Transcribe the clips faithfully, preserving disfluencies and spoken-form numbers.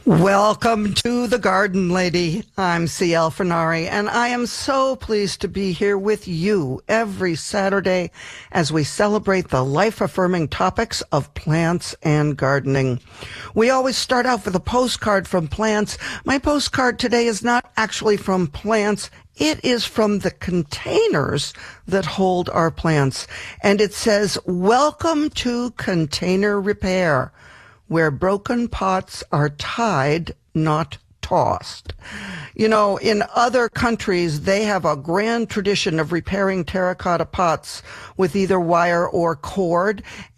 Welcome to The Garden Lady. I'm C L Fernari, and I am so pleased to be here with you every Saturday as we celebrate the life-affirming topics of plants and gardening. We always start out with a postcard from plants. My postcard today is not actually from plants. It is from the containers that hold our plants. And it says, "Welcome to Container Repair, where broken pots are tied, not tossed." You know, in other countries, they have a grand tradition of repairing terracotta pots with either wire or cord,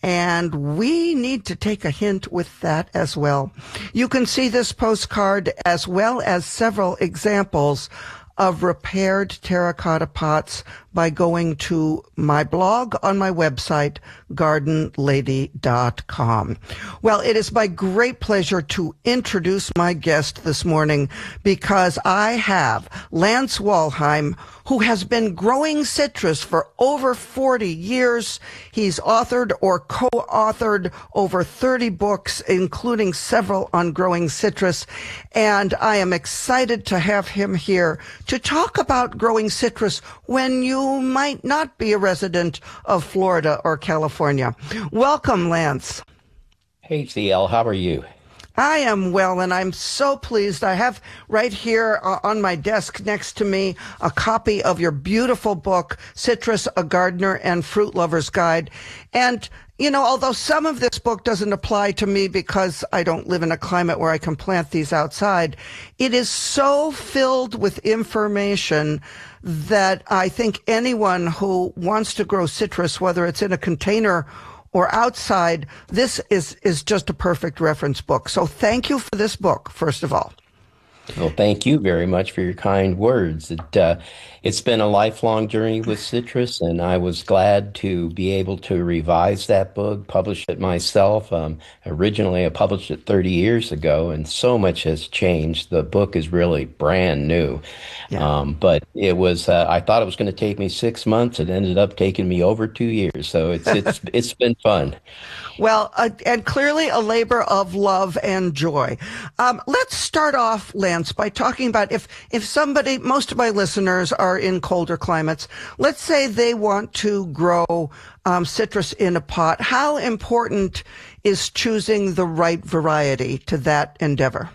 and we need to take a hint with that as well. You can see this postcard as well as several examples of repaired terracotta pots by going to my blog on my website, garden lady dot com. Well, it is my great pleasure to introduce my guest this morning because I have Lance Walheim, who has been growing citrus for over forty years. He's authored or co-authored over thirty books, including several on growing citrus. And I am excited to have him here to talk about growing citrus when you might not be a resident of Florida or California. Welcome, Lance. Hey, C L, how are you? I am well, and I'm so pleased. I have right here uh, on my desk next to me a copy of your beautiful book, Citrus, A Gardener and Fruit Lover's Guide. And, you know, although some of this book doesn't apply to me because I don't live in a climate where I can plant these outside, it is so filled with information that I think anyone who wants to grow citrus, whether it's in a container or outside, this is, is just a perfect reference book. So thank you for this book, first of all. Well, thank you very much for your kind words. It, uh, it's been a lifelong journey with citrus, and I was glad to be able to revise that book, publish it myself. Um, originally, I published it thirty years ago, and so much has changed. The book is really brand new. Yeah. Um, but it was, uh, I thought it was going to take me six months. It ended up taking me over two years. So it's, it's, it's been fun. Well, uh, and clearly a labor of love and joy. Um, let's start off, Lance, by talking about if, if somebody, most of my listeners are in colder climates, let's say they want to grow um, citrus in a pot. How important is choosing the right variety to that endeavor?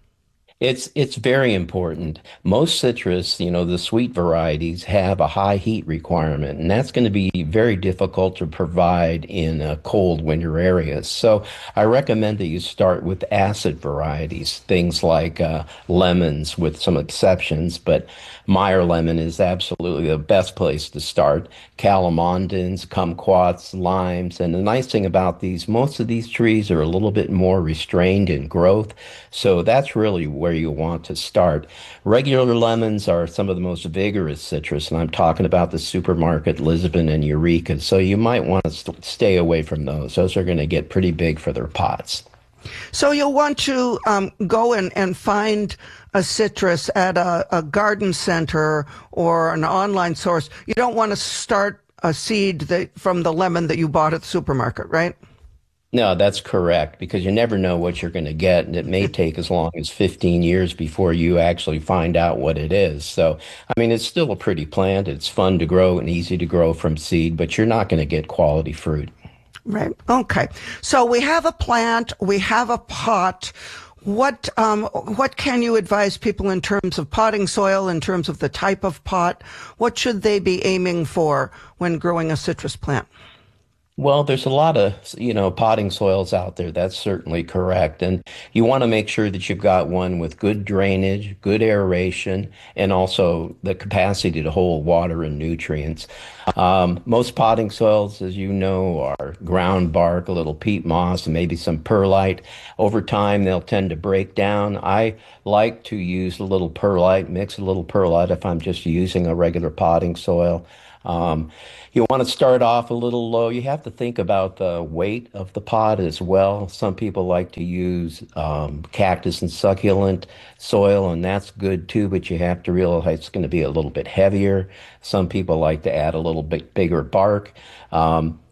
It's it's very important. Most citrus, you know, the sweet varieties have a high heat requirement, and that's going to be very difficult to provide in uh, cold winter areas. So I recommend that you start with acid varieties, things like uh, lemons with some exceptions, but Meyer lemon is absolutely the best place to start. Calamondins, kumquats, limes, and the nice thing about these, most of these trees are a little bit more restrained in growth, so that's really where you want to start. Regular lemons are some of the most vigorous citrus, and I'm talking about the supermarket Lisbon and Eureka, so you might want to st- stay away from those. Those are going to get pretty big for their pots. So you'll want to um, go and, and find a citrus at a, a garden center or an online source. You don't want to start a seed that, from the lemon that you bought at the supermarket, right? No, that's correct, because you never know what you're going to get, and it may take as long as fifteen years before you actually find out what it is. So, I mean, it's still a pretty plant. It's fun to grow and easy to grow from seed, but you're not going to get quality fruit. Right. Okay. So we have a plant, we have a pot. What um, what can you advise people in terms of potting soil, in terms of the type of pot? What should they be aiming for when growing a citrus plant? Well, there's a lot of, you know, potting soils out there. That's certainly correct. And you want to make sure that you've got one with good drainage, good aeration, and also the capacity to hold water and nutrients. Um, most potting soils, as you know, are ground bark, a little peat moss, and maybe some perlite. Over time, they'll tend to break down. I like to use a little perlite, mix a little perlite if I'm just using a regular potting soil. Um, you want to start off a little low. You have to think about the weight of the pot as well. Some people like to use um, cactus and succulent soil, and that's good too, but you have to realize it's going to be a little bit heavier. Some people like to add a little bit bigger bark. Um,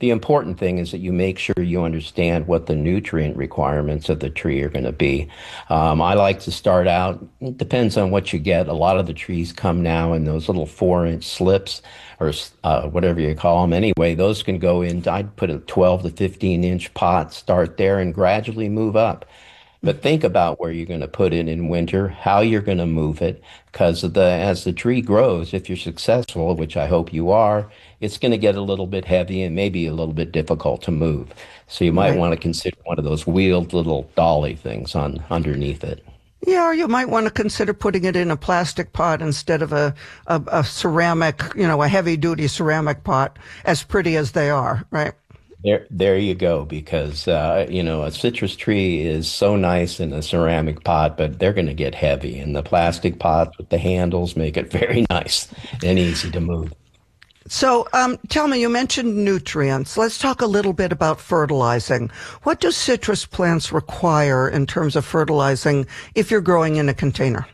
the important thing is that you make sure you understand what the nutrient requirements of the tree are going to be. Um, I like to start out, it depends on what you get. A lot of the trees come now in those little four inch slips or uh, whatever you call them. Anyway, those can go in, I'd put a twelve to fifteen inch pot, start there and gradually move up. But think about where you're going to put it in winter, how you're going to move it, because the as the tree grows, if you're successful, which I hope you are, it's going to get a little bit heavy and maybe a little bit difficult to move. So you might Right. want to consider one of those wheeled little dolly things on underneath it. Yeah, or you might want to consider putting it in a plastic pot instead of a, a, a ceramic, you know, a heavy duty ceramic pot, as pretty as they are, right? There, there you go. Because uh, you know, a citrus tree is so nice in a ceramic pot, but they're going to get heavy, and the plastic pots with the handles make it very nice and easy to move. So, um, tell me, you mentioned nutrients. Let's talk a little bit about fertilizing. What do citrus plants require in terms of fertilizing if you're growing in a container?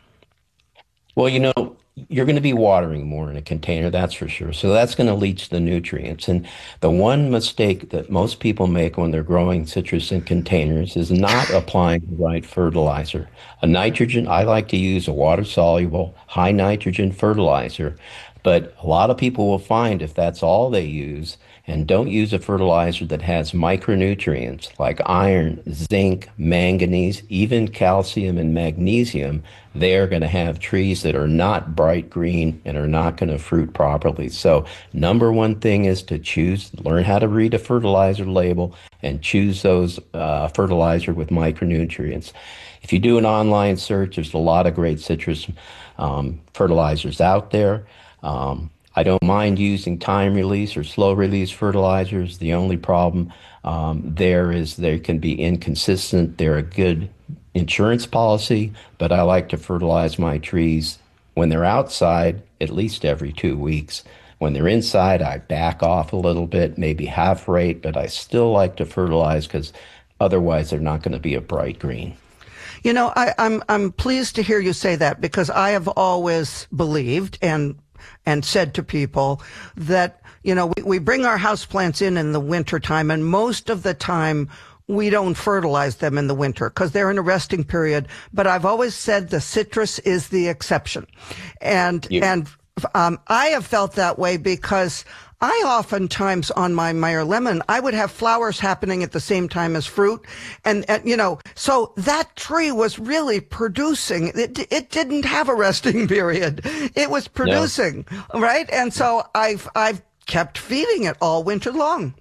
Well, you know, you're going to be watering more in a container, that's for sure. So that's going to leach the nutrients. And the one mistake that most people make when they're growing citrus in containers is not applying the right fertilizer. A nitrogen, I like to use a water-soluble, high nitrogen fertilizer. But a lot of people will find if that's all they use and don't use a fertilizer that has micronutrients like iron, zinc, manganese, even calcium and magnesium, they're going to have trees that are not bright green and are not going to fruit properly. So number one thing is to choose, learn how to read a fertilizer label and choose those uh, fertilizer with micronutrients. If you do an online search, there's a lot of great citrus um, fertilizers out there. Um, I don't mind using time release or slow release fertilizers. The only problem um, there is they can be inconsistent. They're a good insurance policy, but I like to fertilize my trees when they're outside at least every two weeks. When they're inside, I back off a little bit, maybe half rate, but I still like to fertilize because otherwise they're not going to be a bright green. You know, I, I'm I'm pleased to hear you say that because I have always believed and and said to people that, you know, we, we bring our houseplants in in the wintertime, and most of the time we don't fertilize them in the winter because they're in a resting period. But I've always said the citrus is the exception. And, Yeah. and um, I have felt that way because I oftentimes on my Meyer lemon, I would have flowers happening at the same time as fruit. And, and you know, so that tree was really producing. It, it didn't have a resting period. It was producing, no. Right? And so I've, I've kept feeding it all winter long.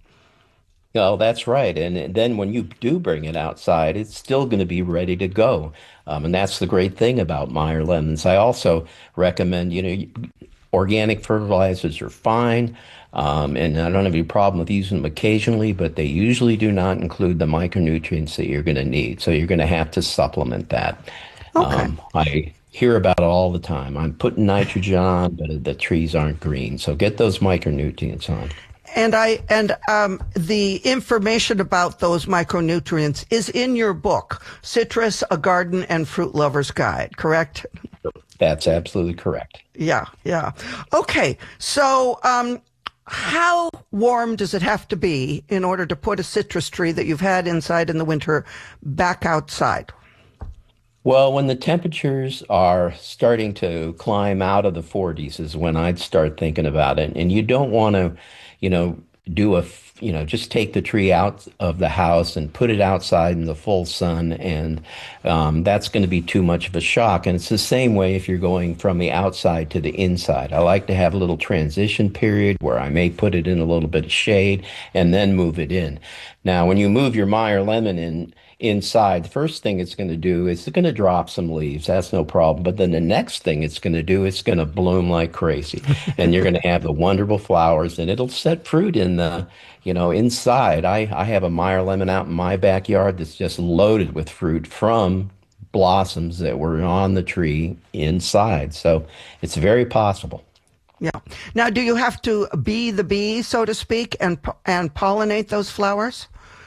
Oh, that's right. And then when you do bring it outside, it's still going to be ready to go. Um, and that's the great thing about Meyer lemons. I also recommend, you know, organic fertilizers are fine. Um, and I don't have any problem with using them occasionally, but they usually do not include the micronutrients that you're going to need. So you're going to have to supplement that. Okay. Um, I hear about it all the time. I'm putting nitrogen on, but the trees aren't green. So get those micronutrients on. And I and um, the information about those micronutrients is in your book, Citrus: A Garden and Fruit Lover's Guide, correct? That's absolutely correct. Yeah, yeah. Okay, so um, how warm does it have to be in order to put a citrus tree that you've had inside in the winter back outside? Well, when the temperatures are starting to climb out of the forties is when I'd start thinking about it. And you don't want to, you know, do a, you know, just take the tree out of the house and put it outside in the full sun. And um, that's going to be too much of a shock. And it's the same way if you're going from the outside to the inside. I like to have a little transition period where I may put it in a little bit of shade and then move it in. Now, when you move your Meyer lemon in, inside, the first thing it's going to do is it's going to drop some leaves. That's no problem. But then the next thing it's going to do, it's going to bloom like crazy. And you're going to have the wonderful flowers, and it'll set fruit in the, you know, inside. I, I have a Meyer lemon out in my backyard that's just loaded with fruit from blossoms that were on the tree inside. So it's very possible. Yeah. Now, do you have to be the bee, so to speak, and and pollinate those flowers?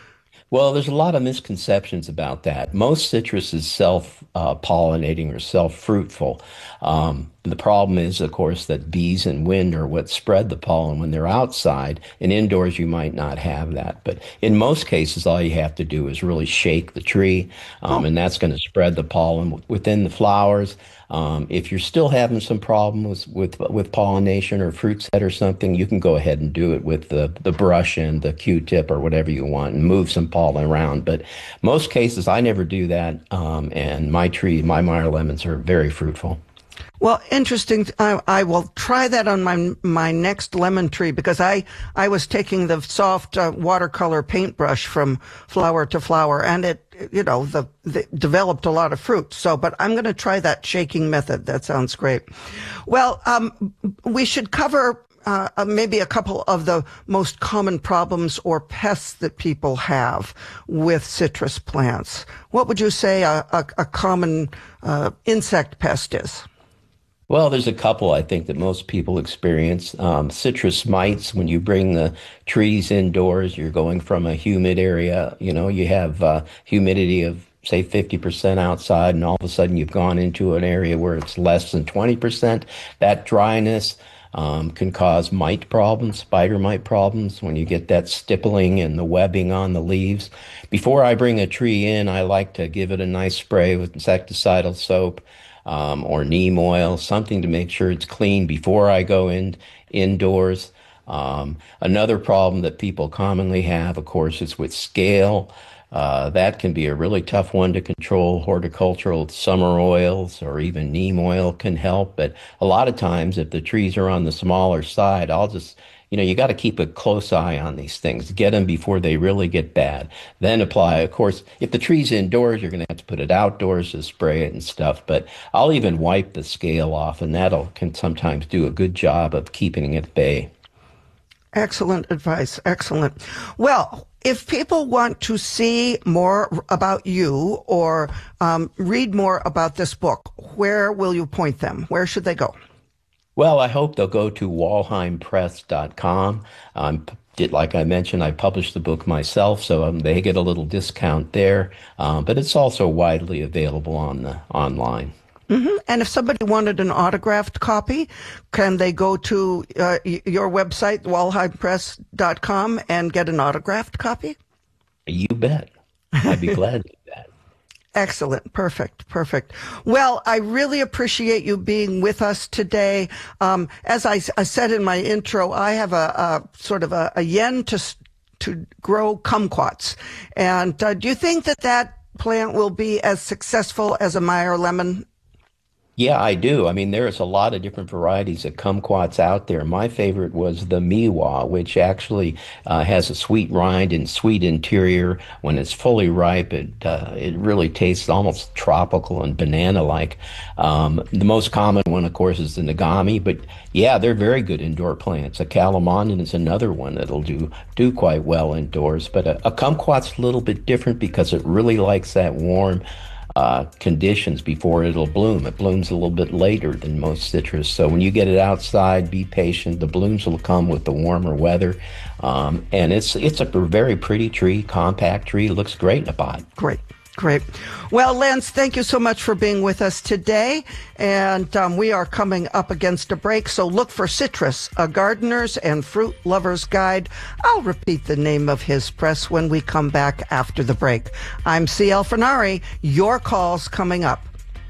Well, there's a lot of misconceptions about that. Most citrus is self-pollinating or self-fruitful. Um, the problem is, of course, that bees and wind are what spread the pollen when they're outside, and indoors you might not have that. But in most cases, all you have to do is really shake the tree, um, Oh, and that's going to spread the pollen within the flowers. Um, if you're still having some problems with with pollination or fruit set or something, you can go ahead and do it with the, the brush and the Q-tip or whatever you want and move some pollen around. But most cases, I never do that, um, and my tree, my Meyer lemons are very fruitful. well, interesting. I, I will try that on my my next lemon tree because I I was taking the soft uh, watercolor paintbrush from flower to flower, and it you know the, the developed a lot of fruit. So, but I'm going to try that shaking method. That sounds great. Well, um, we should cover. Uh, uh, maybe a couple of the most common problems or pests that people have with citrus plants. What would you say a, a, a common uh, insect pest is? Well, there's a couple I think that most people experience. Um, citrus mites, when you bring the trees indoors, you're going from a humid area, you know, you have uh, humidity of say fifty percent outside, and all of a sudden you've gone into an area where it's less than twenty percent. That dryness um, can cause mite problems, spider mite problems, when you get that stippling and the webbing on the leaves. Before I bring a tree in, I like to give it a nice spray with insecticidal soap um, or neem oil, something to make sure it's clean before I go in indoors. Um, another problem that people commonly have, of course, is with scale. Uh, that can be a really tough one to control. Horticultural summer oils or even neem oil can help. But a lot of times, if the trees are on the smaller side, I'll just, you know, you got to keep a close eye on these things. Get them before they really get bad. Then apply. Of course, if the tree's indoors, you're going to have to put it outdoors to spray it and stuff. But I'll even wipe the scale off, and that'll can sometimes do a good job of keeping it at bay. Excellent advice. Excellent. Well, if people want to see more about you or um, read more about this book, where will you point them? Where should they go? Well, I hope they'll go to walheim press dot com. Um, did, like I mentioned, I published the book myself, so um, they get a little discount there. Um, but it's also widely available on the online. Mm-hmm. And if somebody wanted an autographed copy, can they go to uh, your website, walheim press dot com, and get an autographed copy? You bet. I'd be glad to do that. Excellent. Perfect. Perfect. Well, I really appreciate you being with us today. Um, as I, I said in my intro, I have a, a sort of a, a yen to to grow kumquats. And uh, do you think that that plant will be as successful as a Meyer lemon? Yeah, I do. I mean, there's a lot of different varieties of kumquats out there. My favorite was the Miwa, which actually uh, has a sweet rind and sweet interior. When it's fully ripe, it uh, it really tastes almost tropical and banana-like. Um, the most common one, of course, is the Nagami. But yeah, they're very good indoor plants. A Calamondin is another one that'll do do quite well indoors. But a, a kumquat's a little bit different because it really likes that warm Uh, conditions before it'll bloom. It blooms a little bit later than most citrus. So when you get it outside, be patient. The blooms will come with the warmer weather. Um, and it's it's a very pretty tree, compact tree. It looks great in a pot. Great. Great. Well, Lance, thank you so much for being with us today. And um, we are coming up against a break, so look for Citrus, a gardener's and fruit lover's guide. I'll repeat the name of his press when we come back after the break. I'm C L Fernari. Your call's coming up.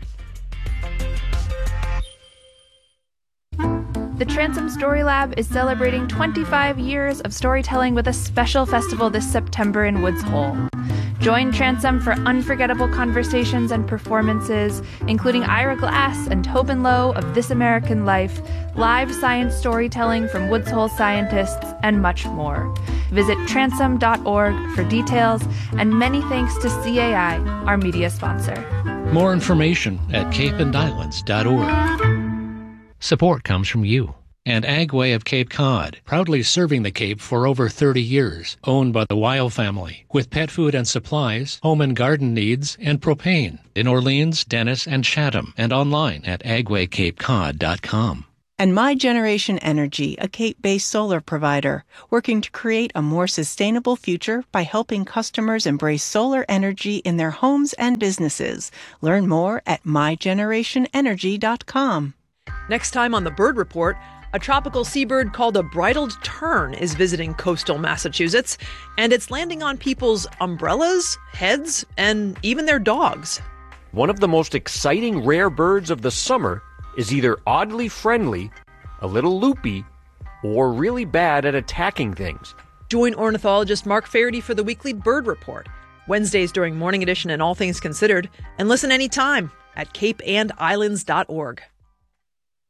The Transom Story Lab is celebrating twenty-five years of storytelling with a special festival this September in Woods Hole. Join Transom for unforgettable conversations and performances, including Ira Glass and Tobin Lowe of This American Life, live science storytelling from Woods Hole scientists, and much more. Visit transom dot org for details, and many thanks to C A I, our media sponsor. More information at cape and islands dot org. Support comes from you and Agway of Cape Cod, proudly serving the Cape for over thirty years, owned by the Weil family, with pet food and supplies, home and garden needs, and propane in Orleans, Dennis, and Chatham, and online at agway cape cod dot com. And My Generation Energy, a Cape-based solar provider, working to create a more sustainable future by helping customers embrace solar energy in their homes and businesses. Learn more at my generation energy dot com. Next time on the Bird Report, a tropical seabird called a bridled tern is visiting coastal Massachusetts, and it's landing on people's umbrellas, heads, and even their dogs. One of the most exciting rare birds of the summer is either oddly friendly, a little loopy, or really bad at attacking things. Join ornithologist Mark Faraday for the weekly Bird Report, Wednesdays during Morning Edition and All Things Considered, and listen anytime at cape and islands dot org.